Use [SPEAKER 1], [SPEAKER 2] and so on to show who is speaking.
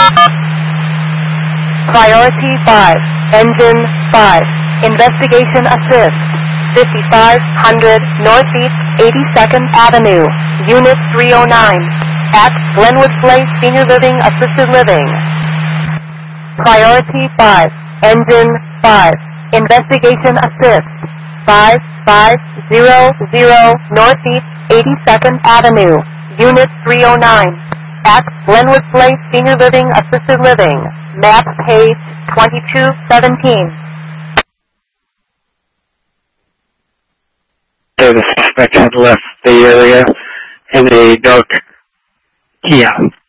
[SPEAKER 1] Priority 5, Engine 5, Investigation Assist, 5500 Northeast 82nd Avenue, Unit 309, at Glenwood Place Senior Living Assisted Living. Priority 5, Engine 5, Investigation Assist, 5500 Northeast 82nd Avenue, Unit 309, at Glenwood Place Senior Living Assisted Living, map page 2217.
[SPEAKER 2] So the suspect had left the area in a dark Kia.